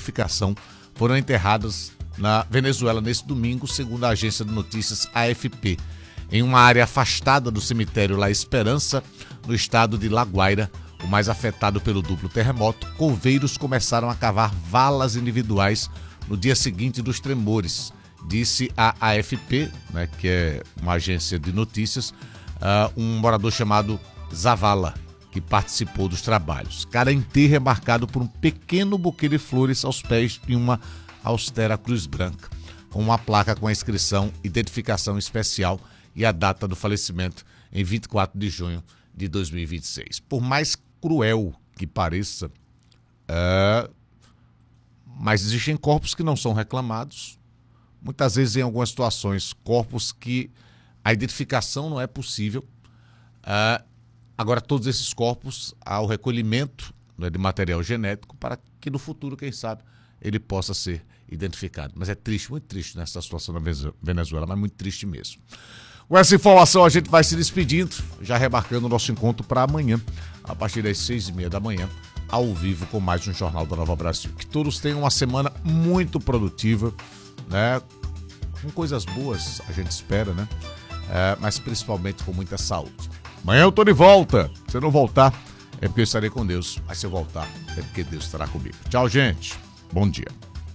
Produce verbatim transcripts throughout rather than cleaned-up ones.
identificação foram enterradas na Venezuela nesse domingo, segundo a agência de notícias A F P. Em uma área afastada do cemitério La Esperança, no estado de La Guaira, o mais afetado pelo duplo terremoto, coveiros começaram a cavar valas individuais no dia seguinte dos tremores, disse a A F P, né, que é uma agência de notícias, uh, um morador chamado Zavala, que participou dos trabalhos. Cada enterro é marcado por um pequeno buquê de flores aos pés de uma austera cruz branca, com uma placa com a inscrição Identificação Especial e a data do falecimento em vinte e quatro de junho de dois mil e vinte e seis. Por mais cruel que pareça, é... mas existem corpos que não são reclamados, muitas vezes em algumas situações, corpos que a identificação não é possível. É... Agora, todos esses corpos, há o recolhimento, né, de material genético para que no futuro, quem sabe, ele possa ser identificado. Mas é triste, muito triste nessa situação na Venezuela, mas muito triste mesmo. Com essa informação a gente vai se despedindo, já remarcando o nosso encontro para amanhã, a partir das seis e meia da manhã, ao vivo com mais um Jornal da Nova Brasil. Que todos tenham uma semana muito produtiva, né? Com coisas boas, a gente espera, né? É, mas principalmente com muita saúde. Amanhã eu tô de volta. Se eu não voltar, é porque eu estarei com Deus. Mas se eu voltar, é porque Deus estará comigo. Tchau, gente. Bom dia.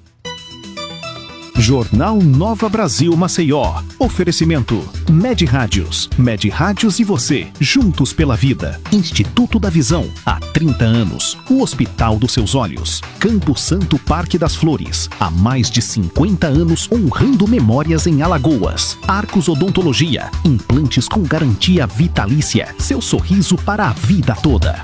Jornal Nova Brasil Maceió. Oferecimento Med Rádios. Med Rádios e você, juntos pela vida. Instituto da Visão, há trinta anos. O Hospital dos Seus Olhos. Campo Santo Parque das Flores, há mais de cinquenta anos honrando memórias em Alagoas. Arcos Odontologia, implantes com garantia vitalícia. Seu sorriso para a vida toda.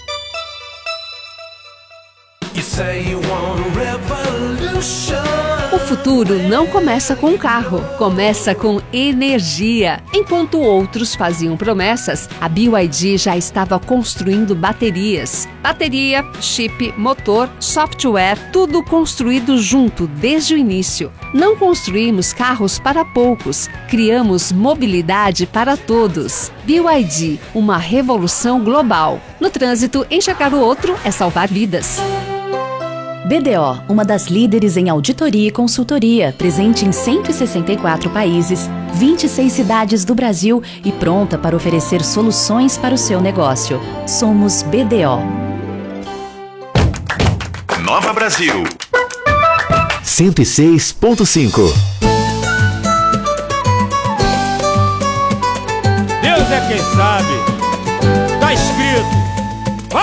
You say you want revolution. O futuro não começa com um carro, começa com energia. Enquanto outros faziam promessas, a B Y D já estava construindo baterias. Bateria, chip, motor, software, tudo construído junto desde o início. Não construímos carros para poucos, criamos mobilidade para todos. B Y D, uma revolução global. No trânsito, enxergar o outro é salvar vidas. B D O, uma das líderes em auditoria e consultoria, presente em cento e sessenta e quatro países, vinte e seis cidades do Brasil e pronta para oferecer soluções para o seu negócio. Somos B D O. Nova Brasil cento e seis ponto cinco. Deus é quem sabe. Tá escrito.